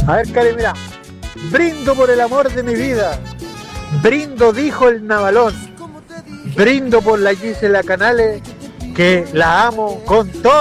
A ver, Cari, mira. Brindo por el amor de mi vida. Brindo, dijo el Navalón. Brindo por la Gisela Canales, que la amo con todo.